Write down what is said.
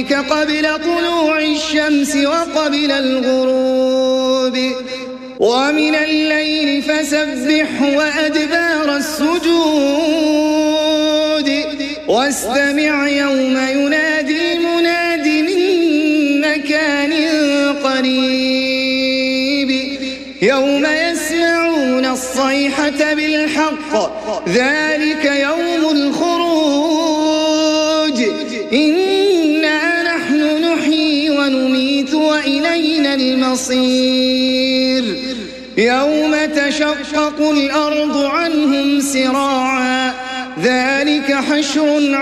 قبل طلوع الشمس وقبل الغروب ومن الليل فسبح وأدبار السجود واستمع يوم ينادي المناد من مكان قريب يوم يسمعون الصيحة بالحق ذلك يوم الخروج إنا نحن نحيي ونميت وإلينا المصير يوم تشقق الأرض عنهم سراعا ذلك حشر